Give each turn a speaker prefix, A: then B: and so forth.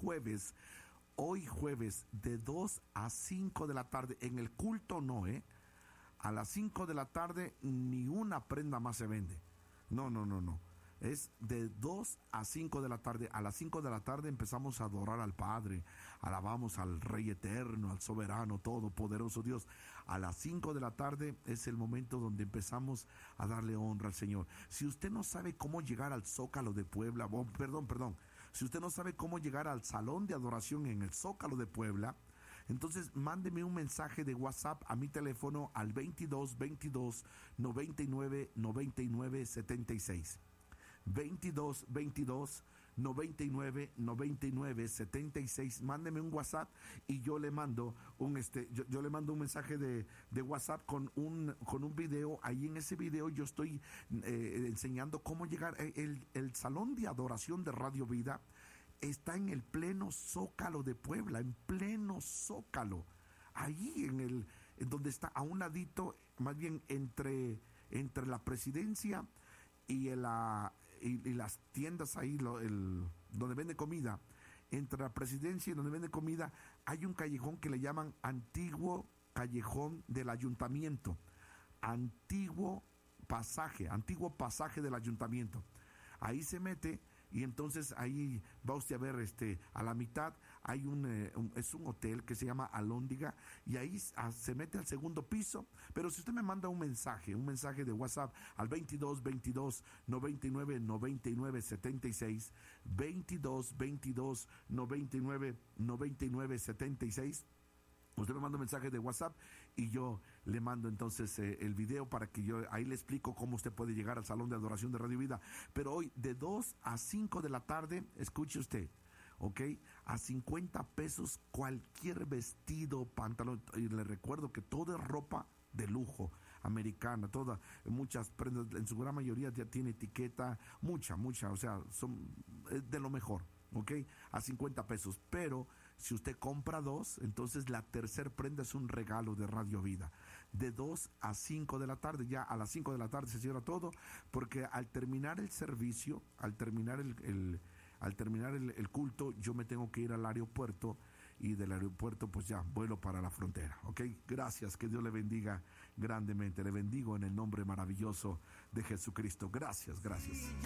A: jueves de 2 a 5 de la tarde, en el culto no, a las 5 de la tarde ni una prenda más se vende. No. Es de 2 a 5 de la tarde. A las 5 de la tarde empezamos a adorar al Padre. Alabamos al Rey Eterno, al Soberano, Todopoderoso Dios. A las 5 de la tarde es el momento donde empezamos a darle honra al Señor. Si usted no sabe cómo llegar al Zócalo de Puebla, si usted no sabe cómo llegar al salón de adoración en el Zócalo de Puebla, entonces mándeme un mensaje de WhatsApp a mi teléfono al 22 22 99 99 76. 22 22 99 99 76. Mándeme un WhatsApp y yo le mando yo le mando un mensaje de WhatsApp con un video. Ahí en ese video yo estoy enseñando cómo llegar. El salón de adoración de Radio Vida está en el pleno Zócalo de Puebla, en pleno Zócalo, ahí en donde está a un ladito, más bien entre la Presidencia y las tiendas ahí, donde vende comida. Entre la Presidencia y donde vende comida hay un callejón que le llaman Antiguo Callejón del Ayuntamiento, antiguo pasaje del Ayuntamiento. Ahí se mete y entonces ahí va usted a ver, a la mitad hay es un hotel que se llama Alhóndiga, y ahí se mete al segundo piso. Pero si usted me manda un mensaje de WhatsApp al 22 22 99 99 76, 22 22 99 99 76, usted me manda un mensaje de WhatsApp y yo le mando entonces el video para que yo ahí le explico cómo usted puede llegar al salón de adoración de Radio Vida. Pero hoy de 2 a 5 de la tarde, escuche usted, ¿ok? A 50 pesos cualquier vestido, pantalón. Y le recuerdo que todo es ropa de lujo americana, muchas prendas, en su gran mayoría ya tiene etiqueta, mucha, o sea, son de lo mejor, ¿ok? A 50 pesos. Pero si usted compra dos, entonces la tercer prenda es un regalo de Radio Vida. De 2 a 5 de la tarde, ya a las 5 de la tarde se cierra todo, porque al terminar el servicio, al terminar el culto, yo me tengo que ir al aeropuerto, y del aeropuerto pues ya vuelo para la frontera, ¿ok? Gracias, que Dios le bendiga grandemente. Le bendigo en el nombre maravilloso de Jesucristo. Gracias.